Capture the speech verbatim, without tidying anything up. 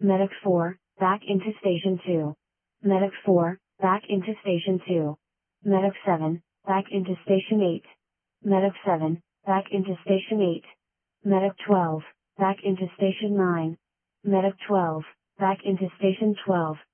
Medic four, back into Station two. Medic four, back into Station two. Medic seven, back into Station eight. Medic seven, back into Station eight. Medic twelve, back into Station nine. Medic twelve, back into Station twelve.